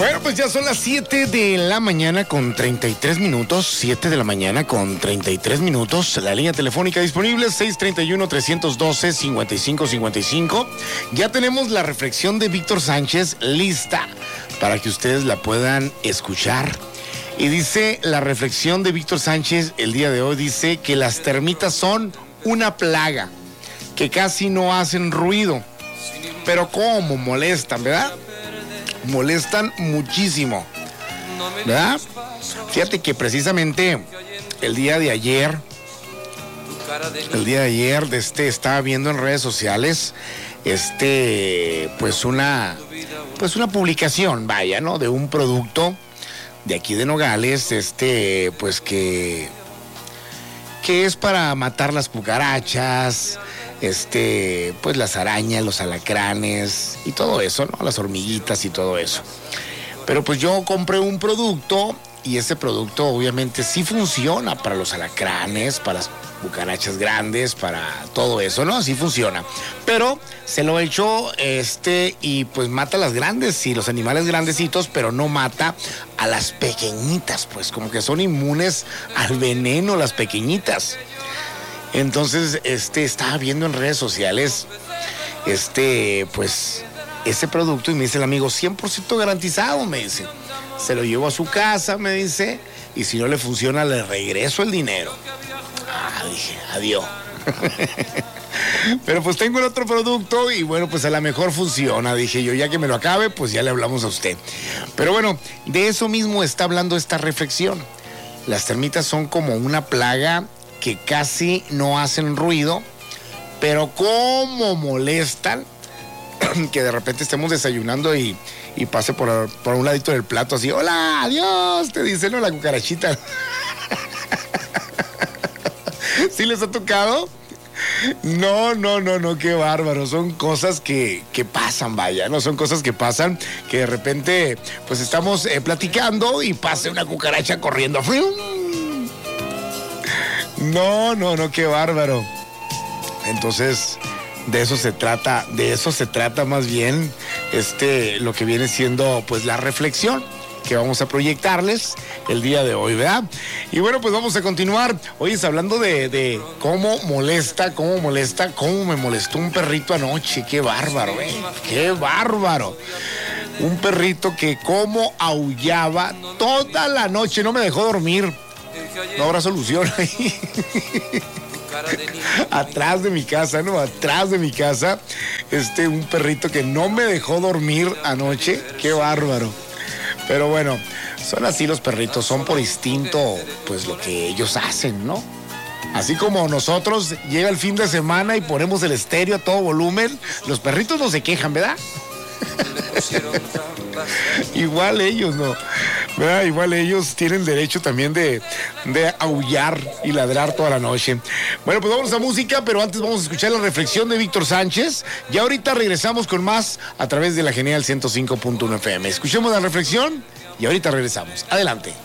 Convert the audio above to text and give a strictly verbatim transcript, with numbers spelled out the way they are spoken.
Bueno, pues ya son las siete de la mañana con treinta y tres minutos. siete de la mañana con treinta y tres minutos. La línea telefónica disponible seis tres uno, tres uno dos, cinco cinco cinco cinco. Ya tenemos la reflexión de Víctor Sánchez lista para que ustedes la puedan escuchar. Y dice la reflexión de Víctor Sánchez el día de hoy, dice que las termitas son una plaga, que casi no hacen ruido, pero cómo molestan, ¿verdad? Molestan muchísimo, ¿verdad? Fíjate que precisamente el día de ayer, el día de ayer, de este, estaba viendo en redes sociales, este, pues una, pues una publicación, vaya, ¿no? De un producto de aquí de Nogales, este, pues que, que es para matar las cucarachas, este, pues las arañas, los alacranes y todo eso, ¿no? Las hormiguitas y todo eso. Pero pues yo compré un producto y ese producto obviamente sí funciona para los alacranes, para las cucarachas grandes, para todo eso, ¿no? Sí funciona. Pero se lo he hecho, este, y pues mata a las grandes y los animales grandecitos, pero no mata a las pequeñitas, pues como que son inmunes al veneno las pequeñitas. Entonces, este, estaba viendo en redes sociales, este, pues, ese producto y me dice el amigo, cien por ciento garantizado, me dice. Se lo llevo a su casa, me dice, y si no le funciona, le regreso el dinero. Ah, dije, adiós. Pero pues tengo el otro producto y bueno, pues a lo mejor funciona. Dije yo, ya que me lo acabe, pues ya le hablamos a usted. Pero bueno, de eso mismo está hablando esta reflexión. Las termitas son como una plaga que casi no hacen ruido, pero cómo molestan que de repente estemos desayunando y, y pase por, por un ladito del plato así, hola, adiós, te dice, ¿no? La cucarachita. ¿Sí les ha tocado? No, no, no, no, qué bárbaro. Son cosas que, que pasan, vaya, ¿no? Son cosas que pasan, que de repente, pues estamos eh, platicando y pasa una cucaracha corriendo. No, no, no, qué bárbaro. Entonces, de eso se trata, de eso se trata más bien, este, lo que viene siendo, pues, la reflexión que vamos a proyectarles el día de hoy, ¿verdad? Y bueno, pues vamos a continuar. Oye, hablando de, de cómo molesta, cómo molesta, cómo me molestó un perrito anoche. Qué bárbaro, ¿eh? Qué bárbaro. Un perrito que cómo aullaba toda la noche, no me dejó dormir. No habrá solución ahí. Atrás de mi casa, ¿no? Atrás de mi casa, este, un perrito que no me dejó dormir anoche. Qué bárbaro. Pero bueno, son así los perritos, son por instinto, pues lo que ellos hacen, ¿no? Así como nosotros llega el fin de semana y ponemos el estéreo a todo volumen, los perritos no se quejan, ¿verdad? Igual ellos, ¿no? ¿Verdad? Igual ellos tienen derecho también de, de aullar y ladrar toda la noche. Bueno, pues vamos a música, pero antes vamos a escuchar la reflexión de Víctor Sánchez. Y ahorita regresamos con más a través de la Genial ciento cinco punto uno F M. Escuchemos la reflexión y ahorita regresamos. Adelante.